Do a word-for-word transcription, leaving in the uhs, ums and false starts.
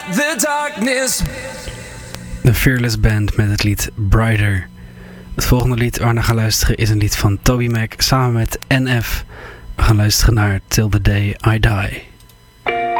The darkness. De Fearless Band met het lied Brighter. Het volgende lied waar we naar gaan luisteren is een lied van Toby Mac samen met N F. We gaan luisteren naar Till the Day I Die.